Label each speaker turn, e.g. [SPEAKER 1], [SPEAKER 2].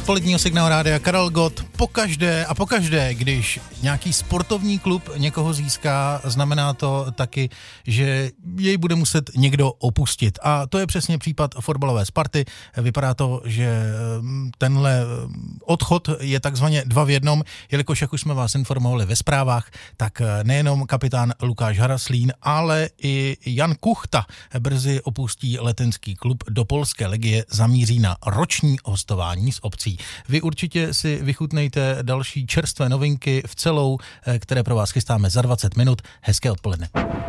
[SPEAKER 1] odpoledního Signál rádia Karel Gott. Pokaždé, když nějaký sportovní klub někoho získá, znamená to taky, že jej bude muset někdo opustit. A to je přesně případ fotbalové Sparty. Vypadá to, že tenhle odchod je takzvaně 2 v 1, jelikož, jak už jsme vás informovali ve zprávách, tak nejenom kapitán Lukáš Haraslín, ale i Jan Kuchta brzy opustí letenský klub, do polské legie zamíří na roční hostování s obcí. Vy určitě si vychutnejte další čerstvé novinky v celou, které pro vás chystáme za 20 minut. Hezké odpoledne.